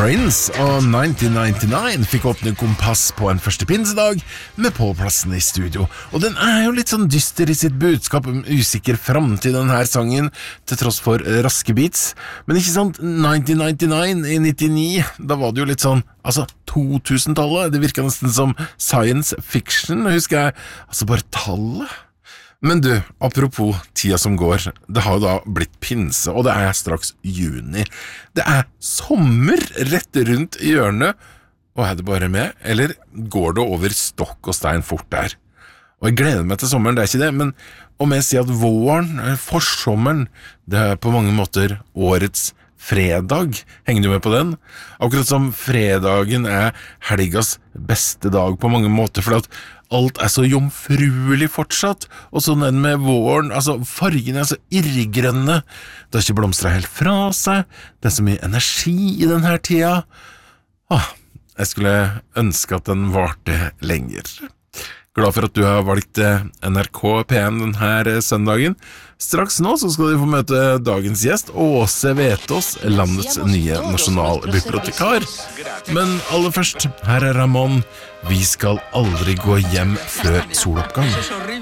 Prince og 1999 fikk åpne kompass på en første pinsedag med påplassen i studio. Og den jo litt sånn dyster i sitt budskap om usikker fremtid, den her sangen, til tross for raske beats. Men ikke sant, 1999 i 99, da var det jo litt sånn, 2000-tallet, det virket nesten som science fiction, husker jeg, bare tallet. Men du, apropos tida som går, det har jo da blitt pinse, og det straks juni. Det sommer rett rundt i hjørnet, og det bare med, eller går det over stokk og stein fort der? Og jeg gleder meg til sommeren, det ikke det, men om jeg sier at våren, forsommeren, det på mange måter årets fredag, henger du med på den? Akkurat som fredagen helgas beste dag på mange måter, for at alt så jomfruelig fortsatt, og sånn med våren, fargene så irrgrønne, det har ikke blomstret helt fra seg, det så mye energi i denne tida. Jeg skulle ønske at den varte lenger. Glad for at du har valgt NRK P1 denne søndagen. Straks nå så skal du få møte dagens gjest, Åse Vetås, landets nye nasjonalbibliotekar. Men aller først, her Ramón, vi skal aldri gå hjem før soloppgang.